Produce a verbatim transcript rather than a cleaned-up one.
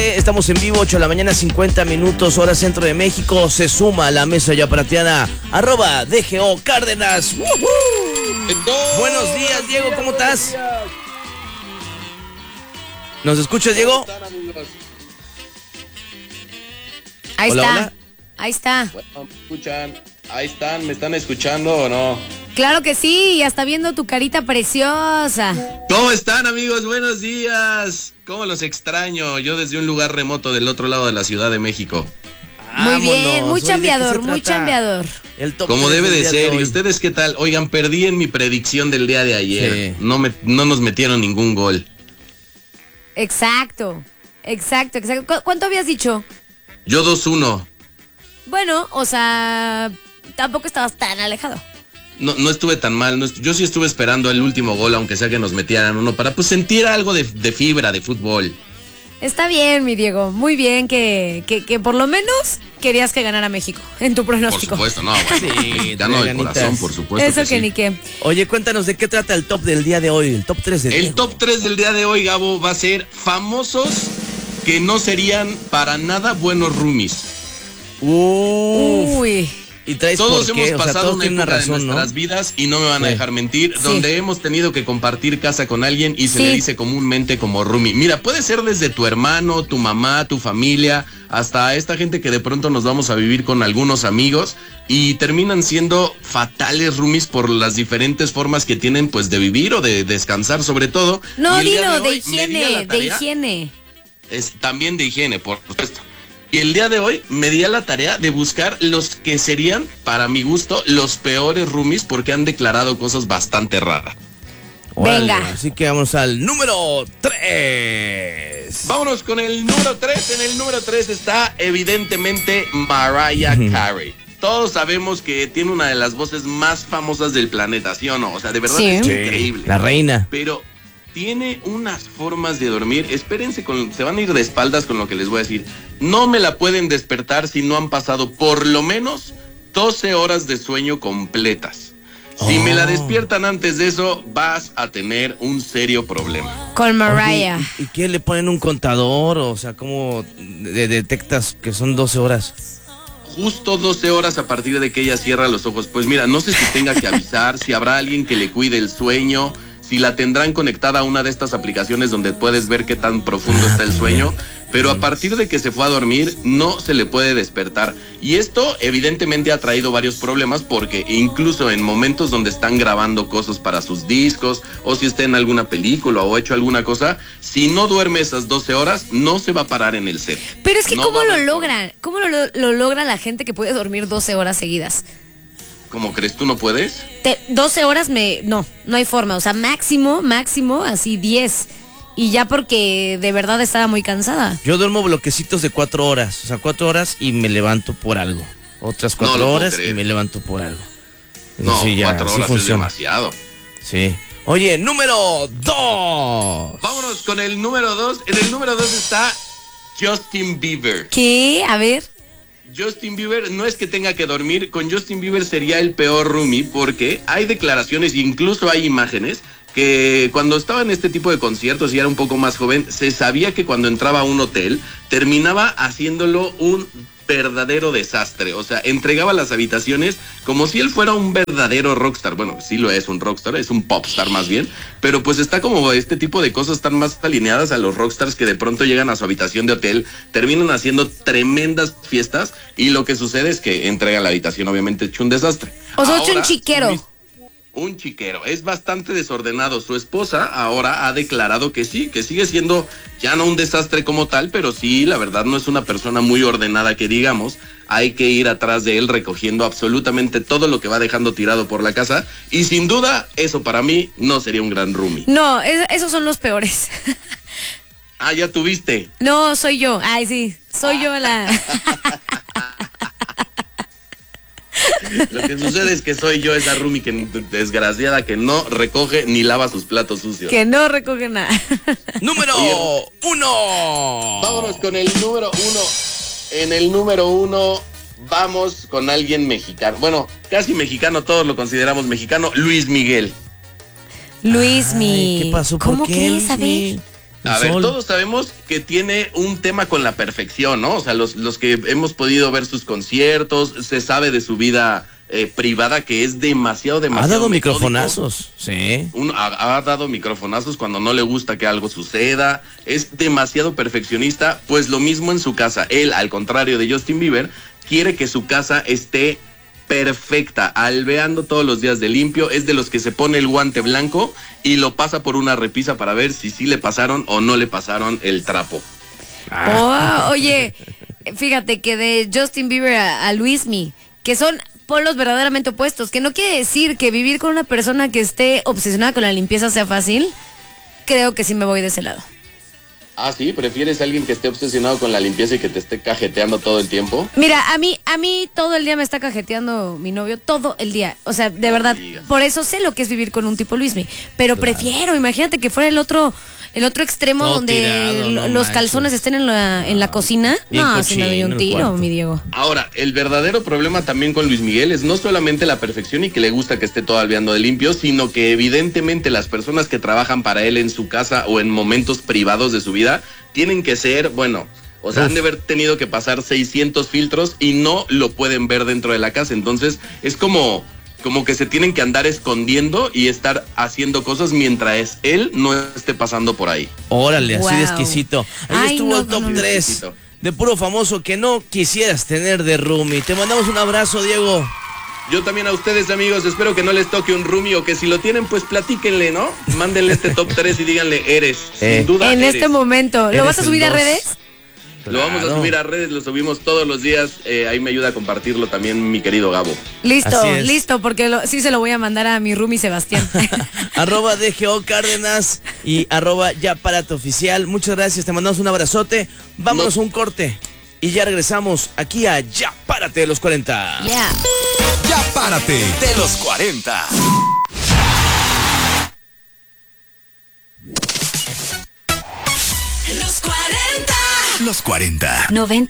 Recuerde, estamos en vivo, ocho de la mañana, cincuenta minutos, hora centro de México. Se suma a la mesa ya prateada, arroba D G O Cárdenas. ¡Uh-huh! Buenos días, Diego, ¿cómo estás? ¿Nos escuchas, Diego? Ahí Hola, está, hola. ahí está. Bueno, ¿me escuchan? Ahí están, ¿me están escuchando o no? Claro que sí, y hasta viendo tu carita preciosa. ¿Cómo están, amigos? Buenos días. ¿Cómo los extraño? Yo desde un lugar remoto del otro lado de la Ciudad de México. Muy bien, Vámonos. muy Oye, ¿de qué chambeador, se muy trata? chambeador. El top Como tres debe del de día ser. hoy. ¿Y ustedes qué tal? Oigan, perdí en mi predicción del día de ayer. Sí. No, me, no nos metieron ningún gol. Exacto, exacto, exacto. ¿Cu- ¿Cuánto habías dicho? Yo dos uno. Bueno, o sea, tampoco estabas tan alejado. No, no estuve tan mal. No estu- yo sí estuve esperando el último gol, aunque sea que nos metieran uno, para pues sentir algo de, de fibra, de fútbol. Está bien, mi Diego, muy bien que, que, que por lo menos querías que ganara México en tu Por pronóstico. supuesto, no, bueno, Sí, mexicano de ganitas. corazón, por supuesto. Eso que que sí. ni qué. Oye, cuéntanos de qué trata el top del día de hoy, el top tres del El día. top tres del día de hoy, Gabo, va a ser famosos que no serían para nada buenos roomies. Uf. Uy, ¿Y traes Todos por qué? hemos O sea, pasado todos una tienen época una razón, de ¿no? nuestras vidas, y no me van a Sí. dejar mentir, Sí. donde hemos tenido que compartir casa con alguien y se Sí. le dice comúnmente como roomie. Mira, puede ser desde tu hermano, tu mamá, tu familia, hasta esta gente que de pronto nos vamos a vivir con algunos amigos y terminan siendo fatales roomies por las diferentes formas que tienen, pues, de vivir o de descansar, sobre todo. no, Y el día dilo, de de, hoy me di a higiene, la de tarea- higiene. Es también de higiene, por supuesto. Y el día de hoy me di a la tarea de buscar los que serían, para mi gusto, los peores roomies, porque han declarado cosas bastante raras. Órale, Venga. así que vamos al número tres. Vámonos con el número tres. En el número tres está evidentemente Mariah Ujú. Carey. Todos sabemos que tiene una de las voces más famosas del planeta, ¿sí o no? O sea, de verdad Sí. es Sí, increíble. La reina. Pero tiene unas formas de dormir. Espérense, con, se van a ir de espaldas con lo que les voy a decir. No me la pueden despertar si no han pasado por lo menos doce horas de sueño completas. Si Oh. me la despiertan antes de eso, vas a tener un serio problema. Con Mariah. Oye, ¿y, y qué le ponen un contador? O sea, ¿cómo de- detectas que son doce horas? Justo doce horas a partir de que ella cierra los ojos. Pues mira, no sé si tenga que avisar, si habrá alguien que le cuide el sueño, si la tendrán conectada a una de estas aplicaciones donde puedes ver qué tan profundo está el sueño, pero a partir de que se fue a dormir no se le puede despertar. Y esto evidentemente ha traído varios problemas, porque incluso en momentos donde están grabando cosas para sus discos, o si está en alguna película o hecho alguna cosa, si no duerme esas doce horas, no se va a parar en el set. Pero es que No ¿cómo va a lo haber logran? ¿Cómo lo, lo logra la gente que puede dormir doce horas seguidas? ¿Cómo crees? ¿Tú no puedes? Te- doce horas me... No, no hay forma. O sea, máximo, máximo, así diez. Y ya porque de verdad estaba muy cansada. Yo duermo bloquecitos de cuatro horas. O sea, cuatro horas y me levanto por algo. Otras No cuatro lo puedo horas creer. y me levanto por algo. No, Sí, ya, cuatro así horas es funciona. demasiado. Sí. Oye, número dos. Vámonos con el número dos. En el número dos está Justin Bieber. ¿Qué? A ver. Justin Bieber no es que tenga que dormir, con Justin Bieber sería el peor roomie, porque hay declaraciones, incluso hay imágenes, que cuando estaba en este tipo de conciertos y era un poco más joven, se sabía que cuando entraba a un hotel, terminaba haciéndolo un verdadero desastre. O sea, entregaba las habitaciones como si él fuera un verdadero rockstar. Bueno, sí lo es un rockstar, es un popstar más bien, pero pues está como este tipo de cosas están más alineadas a los rockstars que de pronto llegan a su habitación de hotel, terminan haciendo tremendas fiestas y lo que sucede es que entregan la habitación obviamente hecho un desastre. O sea, hecho un Ahora, chiquero. un chiquero, es bastante desordenado. Su esposa ahora ha declarado que sí, que sigue siendo ya no un desastre como tal, pero sí, la verdad no es una persona muy ordenada que digamos. Hay que ir atrás de él recogiendo absolutamente todo lo que va dejando tirado por la casa, y sin duda eso para mí no sería un gran roomie. No, es- esos son los peores. Ah, ya tuviste. No, soy yo. Ay, sí. Soy yo la... Lo que sucede es que soy yo esa roomie que desgraciada que no recoge ni lava sus platos sucios. que no recoge nada. Número Oye, uno. Vámonos con el número uno. En el número uno vamos con alguien mexicano. Bueno, casi mexicano, todos lo consideramos mexicano. Luis Miguel. Luis, Ay, mi... ¿qué pasó? ¿Por ¿Cómo qué, crees? Luis A ver. Miguel? A ver, todos sabemos que tiene un tema con la perfección, ¿no? O sea, los, los que hemos podido ver sus conciertos, se sabe de su vida eh, privada que es demasiado, demasiado. Ha dado metódico. microfonazos, sí. Un, ha, ha dado microfonazos cuando no le gusta que algo suceda. Es demasiado perfeccionista. Pues lo mismo en su casa. Él, al contrario de Justin Bieber, quiere que su casa esté perfecta, albeando todos los días de limpio. Es de los que se pone el guante blanco y lo pasa por una repisa para ver si sí le pasaron o no le pasaron el trapo. Ah. Oh, oye, fíjate que de Justin Bieber a, a Luismi, que son polos verdaderamente opuestos, que no quiere decir que vivir con una persona que esté obsesionada con la limpieza sea fácil. Creo que sí me voy de ese lado. Ah, ¿sí? ¿Prefieres a alguien que esté obsesionado con la limpieza y que te esté cajeteando todo el tiempo? Mira, a mí, a mí todo el día me está cajeteando mi novio, todo el día. O sea, de no verdad, digas. Por eso sé lo que es vivir con un tipo Luismi. Pero claro, prefiero, imagínate que fuera el otro, el otro extremo todo donde tirado, no los manches. Calzones estén en la, en la cocina. Bien no, si me doy un tiro, mi Diego. Ahora, el verdadero problema también con Luis Miguel es no solamente la perfección y que le gusta que esté todo albeando de limpio, sino que evidentemente las personas que trabajan para él en su casa o en momentos privados de su vida tienen que ser, bueno, o sea, Uf. han de haber tenido que pasar seiscientos filtros y no lo pueden ver dentro de la casa. Entonces, es como, como que se tienen que andar escondiendo y estar haciendo cosas mientras él no esté pasando por ahí. Órale, wow. Así de exquisito. Ahí Ay, estuvo no, el top no, no, tres no. de puro famoso que no quisieras tener de roomie. Te mandamos un abrazo, Diego. Yo también a ustedes, amigos, espero que no les toque un roomie o que si lo tienen, pues platíquenle, ¿no? Mándenle este top tres y díganle, eres, eh. sin duda En eres. este momento, ¿lo vas a subir a redes? Claro. Lo vamos a subir a redes, lo subimos todos los días, eh, ahí me ayuda a compartirlo también mi querido Gabo. Listo, listo, porque lo, sí se lo voy a mandar a mi roomie Sebastián. Arroba D G O Cárdenas y arroba Ya Párate Oficial. Muchas gracias, te mandamos un abrazote, vámonos no. a un corte y ya regresamos aquí a Ya Párate de los cuarenta. Yeah. Ya Párate de los cuarenta. Los cuarenta. Los cuarenta. noventa.